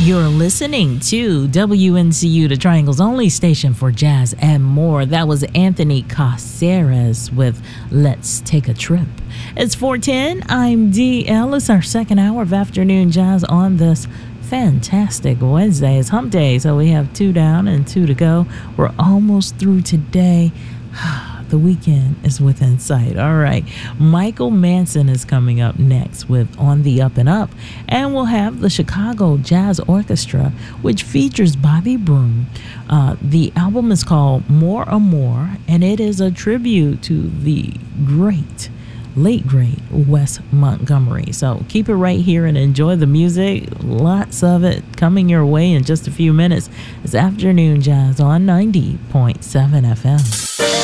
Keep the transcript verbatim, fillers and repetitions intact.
You're listening to W N C U, the Triangle's only station for jazz and more. That was Anthony Caceres with Let's Take a Trip. It's four ten. I'm D L. It's our second hour of afternoon jazz on this fantastic Wednesday. It's hump day, so we have two down and two to go. We're almost through today. The weekend is within sight. All right. Michael Manson is coming up next with On the Up and Up. And we'll have the Chicago Jazz Orchestra, which features Bobby Broom. Uh, the album is called More or More, and it is a tribute to the great, late great Wes Montgomery. So keep it right here and enjoy the music. Lots of it coming your way in just a few minutes. It's Afternoon Jazz on ninety point seven F M.